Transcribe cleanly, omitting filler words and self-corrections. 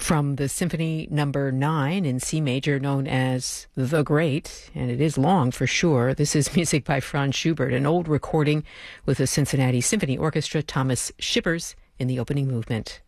From the Symphony Number 9 in C major, known as The Great, and it is long for sure. This is music by Franz Schubert, an old recording with the Cincinnati Symphony Orchestra, Thomas Shippers in the opening movement.